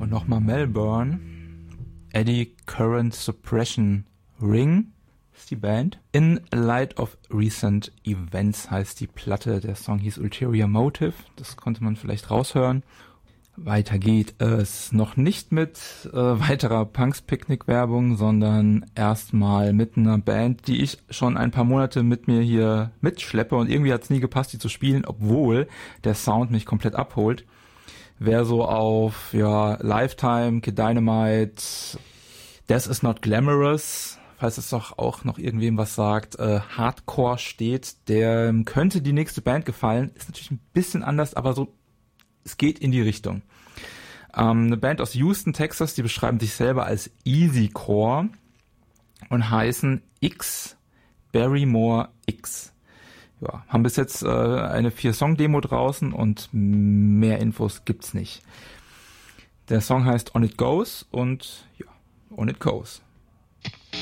Und nochmal Melbourne. Eddy Current Suppression Ring ist die Band. In Light of Recent Events heißt die Platte. Der Song hieß Ulterior Motive. Das konnte man vielleicht raushören. Weiter geht es noch nicht mit weiterer Punks-Picknick-Werbung, sondern erstmal mit einer Band, die ich schon ein paar Monate mit mir hier mitschleppe und irgendwie hat es nie gepasst, die zu spielen, obwohl der Sound mich komplett abholt. Wer so auf Lifetime, Kid Dynamite, Death is Not Glamorous, falls es doch auch noch irgendwem was sagt, Hardcore steht, der könnte die nächste Band gefallen. Ist natürlich ein bisschen anders, aber so es geht in die Richtung. Eine Band aus Houston, Texas, die beschreiben sich selber als Easycore und heißen X Barrymore X. Ja, haben bis jetzt eine 4-Song-Demo draußen und mehr Infos gibt's nicht. Der Song heißt On It Goes und On It Goes.